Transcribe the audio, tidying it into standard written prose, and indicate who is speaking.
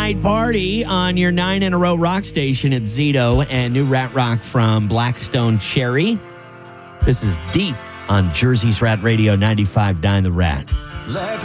Speaker 1: night party on your 9 in a row rock station at Zito and new Rat Rock from Blackstone Cherry. This is Deep on Jersey's Rat Radio 95.9 The Rat.
Speaker 2: Left